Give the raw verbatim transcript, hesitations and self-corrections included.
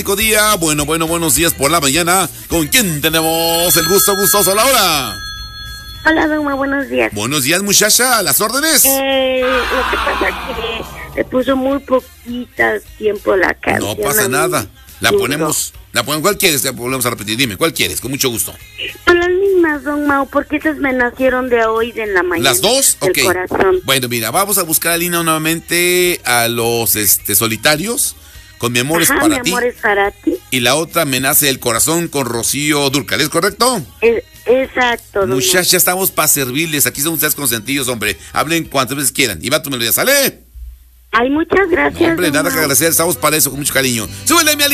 Día, bueno, bueno, buenos días por la mañana. ¿Con quién tenemos el gusto, gustoso, Laura? Hola, Doma, buenos días. Buenos días, muchacha, a las órdenes. Eh, lo que pasa es que le puso muy poquita tiempo la canción. No pasa nada. La ponemos, la ponemos, ¿cuál quieres? La volvemos a repetir, dime, ¿cuál quieres? Con mucho gusto. Son las mismas, Don Mau, porque esas me nacieron de hoy, de la mañana. ¿Las dos? Del Ok. corazón. Bueno, mira, vamos a buscar a Lina nuevamente a los este, solitarios. Con Mi amor Ajá, es para mi ti. amor es para ti. Y la otra, Me nace el corazón, con Rocío Dúrcal, ¿es correcto? Es, exacto, Don Muchacha, estamos para servirles. Aquí son ustedes consentidos, hombre. Hablen cuantas veces quieran. Y va tu melodía, ¿sale? Ay, muchas gracias. No, hombre, Don nada Mau. que agradecer. Estamos para eso, con mucho cariño. ¡Súbele, mi